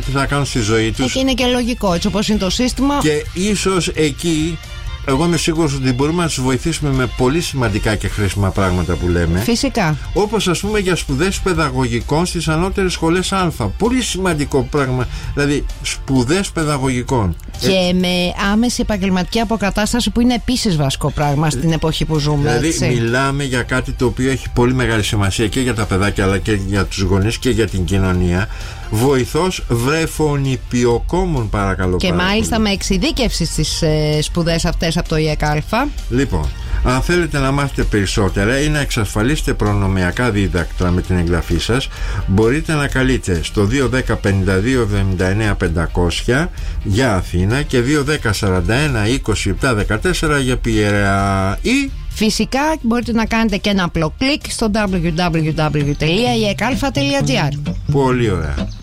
τι θα κάνουν στη ζωή τους. Και είναι και λογικό, έτσι όπως είναι το σύστημα. Και ίσως εκεί, εγώ είμαι σίγουρος ότι μπορούμε να τους βοηθήσουμε με πολύ σημαντικά και χρήσιμα πράγματα που λέμε. Φυσικά. Όπως ας πούμε για σπουδές παιδαγωγικών στις ανώτερες σχολές Α. Πολύ σημαντικό πράγμα. Δηλαδή σπουδές παιδαγωγικών. Και με άμεση επαγγελματική αποκατάσταση, που είναι επίσης βασικό πράγμα στην εποχή που ζούμε. Δηλαδή έτσι. μιλάμε για κάτι το οποίο έχει πολύ μεγάλη σημασία και για τα παιδάκια, αλλά και για τους γονείς και για την κοινωνία. Βοηθός βρεφονιπιοκόμων, παρακαλώ. Και μάλιστα πολύ. Με εξειδίκευση στις σπουδές αυτές από το ΙΕΚΑ. Λοιπόν, αν θέλετε να μάθετε περισσότερα ή να εξασφαλίσετε προνομιακά δίδακτρα με την εγγραφή σας, μπορείτε να καλείτε στο 210 52 79 500 για Αθήνα και 210 41 27 14 για Πειραιά. Ή φυσικά μπορείτε να κάνετε και ένα απλό κλικ στο www.iekαλφα.gr. Πολύ ωραία.